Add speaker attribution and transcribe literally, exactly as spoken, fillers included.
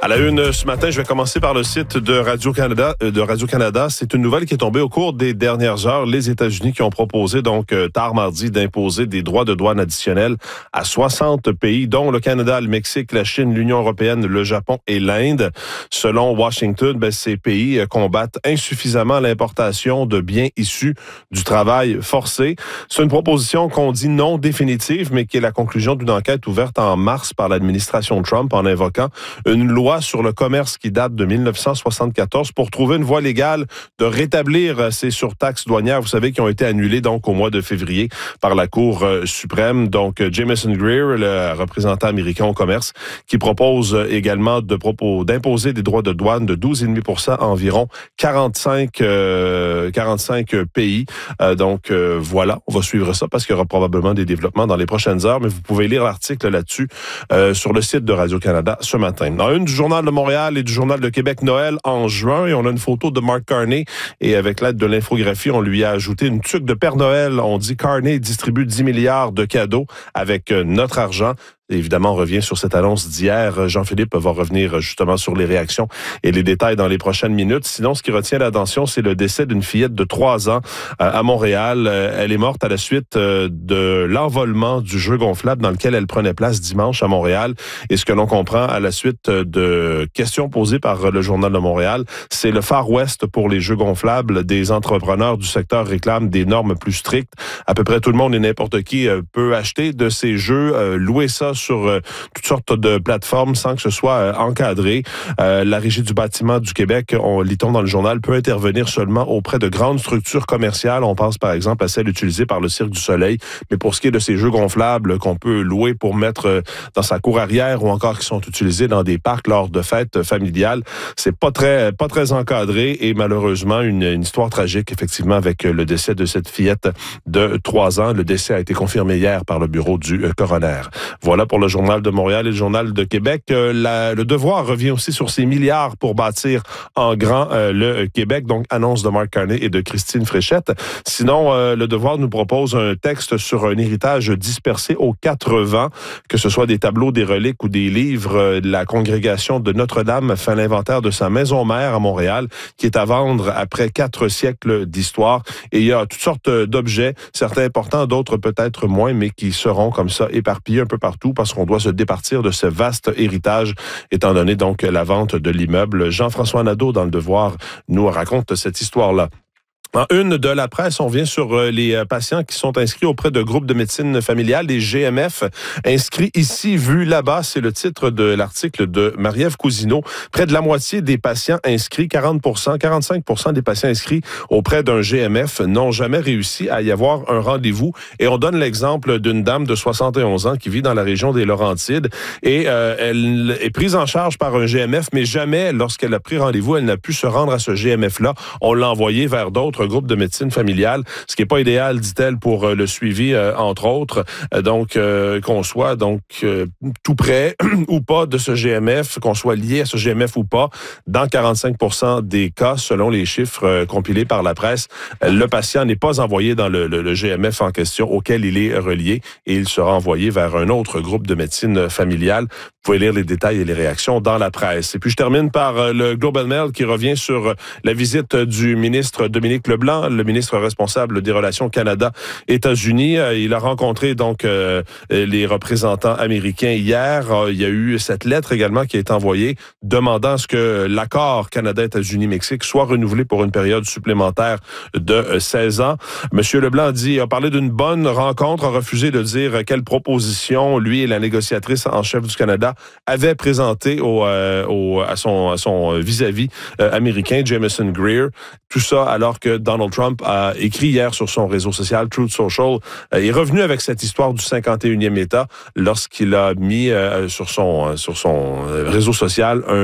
Speaker 1: À la une ce matin, je vais commencer par le site de Radio-Canada. De Radio-Canada, c'est une nouvelle qui est tombée au cours des dernières heures. Les États-Unis qui ont proposé, donc, euh, tard mardi, d'imposer des droits de douane additionnels à soixante pays, dont le Canada, le Mexique, la Chine, l'Union européenne, le Japon et l'Inde. Selon Washington, ben, ces pays combattent insuffisamment l'importation de biens issus du travail forcé. C'est une proposition qu'on dit non définitive, mais qui est la conclusion d'une enquête ouverte en mars par l'administration Trump en invoquant une loi sur le commerce qui date de dix-neuf cent soixante-quatorze pour trouver une voie légale de rétablir ces surtaxes douanières, vous savez, qui ont été annulées donc au mois de février par la Cour euh, suprême. Donc, Jamieson Greer, le représentant américain au commerce, qui propose également de propos d'imposer des droits de douane de douze virgule cinq pour cent à environ quarante-cinq, euh, quarante-cinq pays. Euh, donc, euh, voilà, on va suivre ça parce qu'il y aura probablement des développements dans les prochaines heures, mais vous pouvez lire l'article là-dessus euh, sur le site de Radio-Canada ce matin. Dans une du Journal de Montréal et du Journal de Québec, Noël en juin, et on a une photo de Mark Carney, et avec l'aide de l'infographie, on lui a ajouté une tuque de Père Noël. On dit Carney distribue dix milliards de cadeaux avec notre argent. Évidemment, on revient sur cette annonce d'hier. Jean-Philippe va revenir justement sur les réactions et les détails dans les prochaines minutes. Sinon, ce qui retient l'attention, c'est le décès d'une fillette de trois ans à Montréal. Elle est morte à la suite de l'envolement du jeu gonflable dans lequel elle prenait place dimanche à Montréal. Et ce que l'on comprend à la suite de questions posées par le Journal de Montréal, c'est le Far West pour les jeux gonflables. Des entrepreneurs du secteur réclament des normes plus strictes. À peu près tout le monde et n'importe qui peut acheter de ces jeux, louer ça sur euh, toutes sortes de plateformes sans que ce soit euh, encadré. Euh, la Régie du bâtiment du Québec, on lit-on dans le journal, peut intervenir seulement auprès de grandes structures commerciales. On pense par exemple à celle utilisée par le Cirque du Soleil. Mais pour ce qui est de ces jeux gonflables qu'on peut louer pour mettre euh, dans sa cour arrière ou encore qui sont utilisés dans des parcs lors de fêtes familiales, c'est pas très pas très encadré et malheureusement une, une histoire tragique effectivement avec le décès de cette fillette de trois ans. Le décès a été confirmé hier par le bureau du euh, coroner. Voilà pour le Journal de Montréal et le Journal de Québec. Euh, la, le Devoir revient aussi sur ces milliards pour bâtir en grand euh, le Québec. Donc, annonce de Mark Carney et de Christine Fréchette. Sinon, euh, le Devoir nous propose un texte sur un héritage dispersé aux quatre vents, que ce soit des tableaux, des reliques ou des livres. Euh, la congrégation de Notre-Dame fait l'inventaire de sa maison mère à Montréal, qui est à vendre après quatre siècles d'histoire. Et il y a toutes sortes d'objets, certains importants, d'autres peut-être moins, mais qui seront comme ça éparpillés un peu partout parce qu'on doit se départir de ce vaste héritage, étant donné donc la vente de l'immeuble. Jean-François Nadeau, dans Le Devoir, nous raconte cette histoire-là. En une de la presse, on vient sur les patients qui sont inscrits auprès de groupes de médecine familiale, les G M F. Inscrits ici, vus là-bas, c'est le titre de l'article de Marie-Ève Cousineau. Près de la moitié des patients inscrits, quarante pour cent, quarante-cinq pour cent des patients inscrits auprès d'un G M F n'ont jamais réussi à y avoir un rendez-vous. Et on donne l'exemple d'une dame de soixante et onze ans qui vit dans la région des Laurentides et euh, elle est prise en charge par un G M F, mais jamais, lorsqu'elle a pris rendez-vous, elle n'a pu se rendre à ce G M F-là. On l'a envoyé vers d'autres groupe de médecine familiale, ce qui n'est pas idéal, dit-elle, pour euh, le suivi, euh, entre autres. Euh, donc, euh, qu'on soit donc euh, tout près ou pas de ce G M F, qu'on soit lié à ce G M F ou pas, dans quarante-cinq pour cent des cas, selon les chiffres euh, compilés par la presse, euh, le patient n'est pas envoyé dans le, le, le G M F en question auquel il est relié et il sera envoyé vers un autre groupe de médecine familiale. Vous pouvez lire les détails et les réactions dans la presse. Et puis, je termine par euh, le Globe and Mail qui revient sur euh, la visite du ministre Dominique Leblanc, le ministre responsable des relations Canada-États-Unis. Il a rencontré donc euh, les représentants américains hier. Il y a eu cette lettre également qui a été envoyée demandant à ce que l'accord Canada-États-Unis-Mexique soit renouvelé pour une période supplémentaire de seize ans. Monsieur Leblanc a dit, a parlé d'une bonne rencontre, a refusé de dire quelle proposition lui et la négociatrice en chef du Canada avaient présentée au, euh, au, à son, à son vis-à-vis euh, américain, Jamieson Greer. Tout ça alors que Donald Trump a écrit hier sur son réseau social, Truth Social, euh, est revenu avec cette histoire du cinquante et unième État lorsqu'il a mis euh, sur son, sur son réseau social un